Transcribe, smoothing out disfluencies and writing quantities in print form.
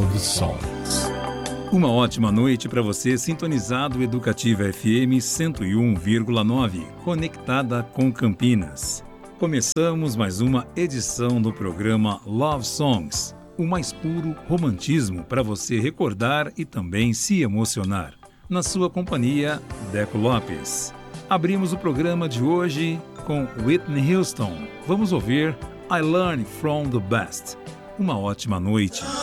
Love Songs. Uma ótima noite para você sintonizado Educativa FM 101,9, conectada com Campinas. Começamos mais uma edição do programa Love Songs, o mais puro romantismo para você recordar e também se emocionar. Na sua companhia, Deco Lopes. Abrimos o programa de hoje com Whitney Houston. Vamos ouvir I Learn From The Best. Uma ótima noite.